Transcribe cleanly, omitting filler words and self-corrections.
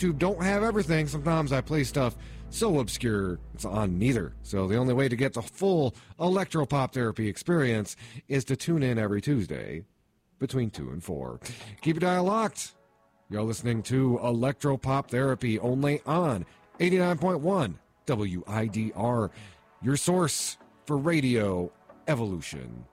YouTube don't have everything. Sometimes I play stuff so obscure it's on neither. So the only way to get the full electropop therapy experience is to tune in every Tuesday between 2 and 4. Keep your dial locked. You're listening to Electropop Therapy only on 89.1 WIDR, your source for radio evolution.